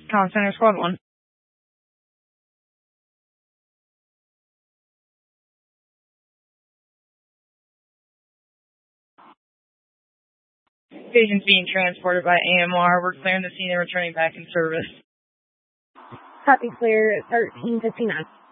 Comm Center Squad 1. Patients being transported by AMR. We're clearing the scene and returning back in service. Copy, clear 1359.